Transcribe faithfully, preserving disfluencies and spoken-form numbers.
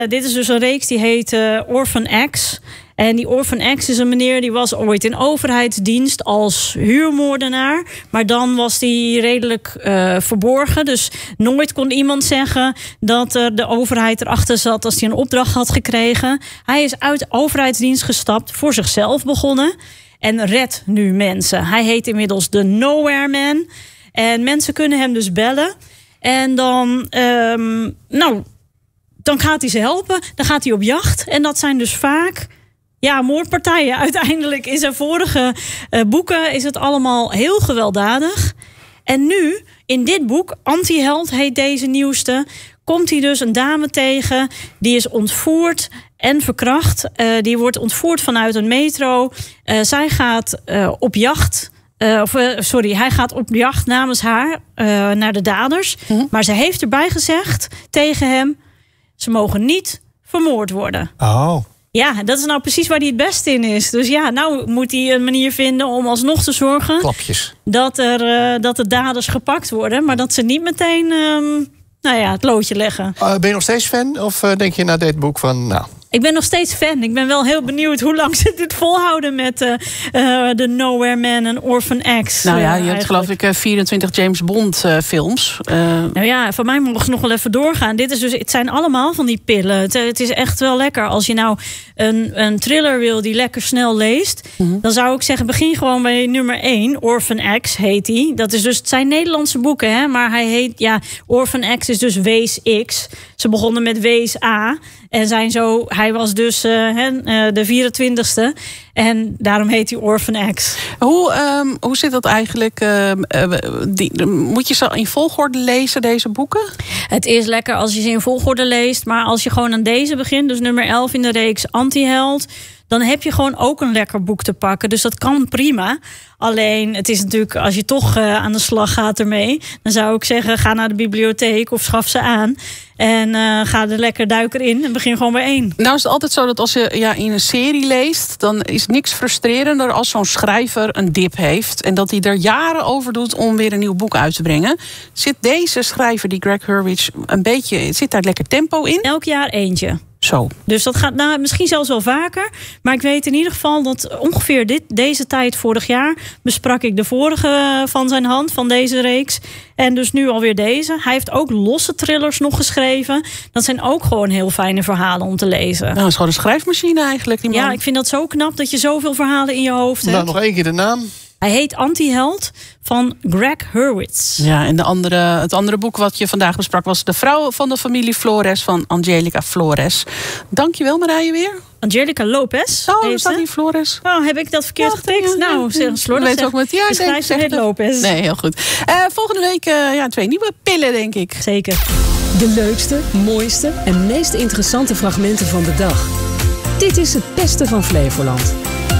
Uh, dit is dus een reeks die heet uh, Orphan X. En die Orphan X is een meneer die was ooit in overheidsdienst als huurmoordenaar. Maar dan was die redelijk uh, verborgen. Dus nooit kon iemand zeggen dat uh, de overheid erachter zat als hij een opdracht had gekregen. Hij is uit overheidsdienst gestapt, voor zichzelf begonnen. En redt nu mensen. Hij heet inmiddels de Nowhere Man. En mensen kunnen hem dus bellen. En dan, um, nou, dan gaat hij ze helpen. Dan gaat hij op jacht. En dat zijn dus vaak... Ja, moordpartijen. Uiteindelijk in zijn vorige uh, boeken is het allemaal heel gewelddadig. En nu, in dit boek, Antiheld heet deze nieuwste, komt hij dus een dame tegen. Die is ontvoerd en verkracht. Uh, die wordt ontvoerd vanuit een metro. Uh, zij gaat uh, op jacht. Uh, of, uh, sorry, hij gaat op jacht namens haar uh, naar de daders. Hm? Maar ze heeft erbij gezegd tegen hem: ze mogen niet vermoord worden. Oh. Ja, dat is nou precies waar hij het beste in is. Dus ja, nou moet hij een manier vinden om alsnog te zorgen... Klapjes. Dat, er, uh, dat de daders gepakt worden. Maar dat ze niet meteen um, nou ja, het loodje leggen. Uh, ben je nog steeds fan? Of uh, denk je na dit boek van... nou? Ik ben nog steeds fan. Ik ben wel heel benieuwd hoe lang ze dit volhouden met uh, uh, de Nowhere Man en Orphan X. Nou ja, je uh, hebt geloof ik vierentwintig James Bond uh, films. Uh... Nou ja, van mij mogen ze nog wel even doorgaan. Dit is dus, het zijn allemaal van die pillen. Het, het is echt wel lekker. Als je nou een, een thriller wil die lekker snel leest, mm-hmm. dan zou ik zeggen, begin gewoon bij nummer één. Orphan X heet hij. Dat is dus, het zijn Nederlandse boeken, hè? Maar hij heet, ja, Orphan X is dus Wees X. Ze begonnen met Wees A. En zijn zo, hij was dus uh, de vierentwintigste. En daarom heet hij Orphan X. Hoe, um, hoe zit dat eigenlijk? Uh, uh, die, moet je ze in volgorde lezen, deze boeken? Het is lekker als je ze in volgorde leest. Maar als je gewoon aan deze begint, dus nummer elf in de reeks Antiheld, dan heb je gewoon ook een lekker boek te pakken. Dus dat kan prima. Alleen, het is natuurlijk, als je toch uh, aan de slag gaat ermee, dan zou ik zeggen, ga naar de bibliotheek of schaf ze aan. En uh, ga er lekker duiker in en begin gewoon bij één. Nou is het altijd zo dat als je ja, in een serie leest, dan is niks frustrerender als zo'n schrijver een dip heeft. En dat hij er jaren over doet om weer een nieuw boek uit te brengen. Zit deze schrijver, die Greg Hurwitz, een beetje, zit daar lekker tempo in? Elk jaar eentje. Zo. Dus dat gaat nou, misschien zelfs wel vaker. Maar ik weet in ieder geval dat ongeveer dit, deze tijd vorig jaar besprak ik de vorige van zijn hand, van deze reeks. En dus nu alweer deze. Hij heeft ook losse thrillers nog geschreven. Dat zijn ook gewoon heel fijne verhalen om te lezen. Nou, het is gewoon een schrijfmachine eigenlijk, die man. Ja, ik vind dat zo knap dat je zoveel verhalen in je hoofd hebt. Nou, nog één keer de naam. Hij heet Antiheld van Greg Hurwitz. Ja, en de andere, het andere boek wat je vandaag besprak was De Vrouw van de Familie Flores van Angelica Flores. Dankjewel, Marije, weer. Angelica Lopez. Oh, is dat niet Flores? Oh, heb ik dat verkeerd ja, getikt? Ja, nou, zeg slordig. Weet ook met, ja, de schrijfster heet Lopez. Nee, heel goed. Uh, volgende week uh, ja, twee nieuwe pillen, denk ik. Zeker. De leukste, mooiste en meest interessante fragmenten van de dag. Dit is het beste van Flevoland.